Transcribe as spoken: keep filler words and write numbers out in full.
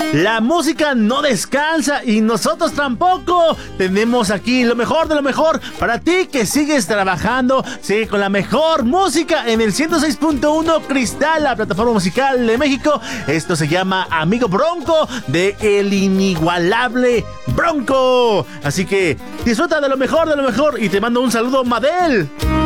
La música no descansa y nosotros tampoco. Tenemos aquí lo mejor de lo mejor para ti que sigues trabajando. Sigue con la mejor música en el ciento seis punto uno Cristal, la plataforma musical de México. Esto se llama Amigo Bronco, de el inigualable Bronco. Así que disfruta de lo mejor de lo mejor y te mando un saludo, Madel.